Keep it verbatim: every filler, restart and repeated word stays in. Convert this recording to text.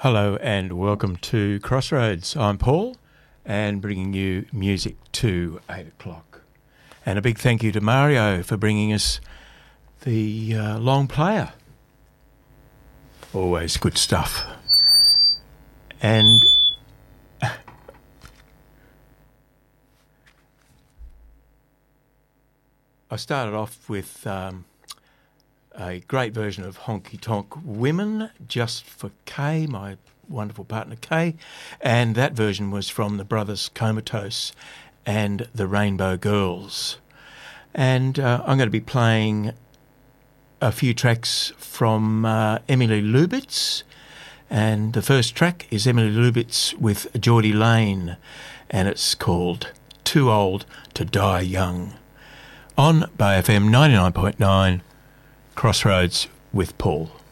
Hello and welcome to Crossroads. I'm Paul and bringing you music to eight o'clock. And a big thank you to Mario for bringing us the uh, long player. Always good stuff. And I started off with um, a great version of Honky Tonk Women, just for Kay, my wonderful partner Kay, and that version was from the Brothers Comatose and the Rainbow Girls. And uh, I'm going to be playing a few tracks from uh, Emily Lubitz, and the first track is Emily Lubitz with Geordie Lane, and it's called Too Old to Die Young. On Bay F M ninety-nine point nine, Crossroads with Paul.